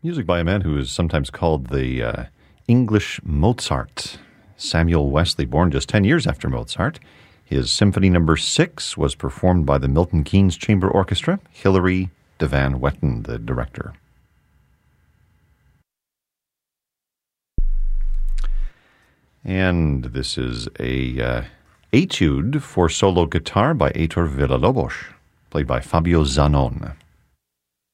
Music by a man who is sometimes called the English Mozart. Samuel Wesley, born just 10 years after Mozart. His Symphony No. 6 was performed by the Milton Keynes Chamber Orchestra. Hilary de Van Wetten, the director. And this is a etude for solo guitar by Heitor Villa-Lobos, played by Fabio Zanon.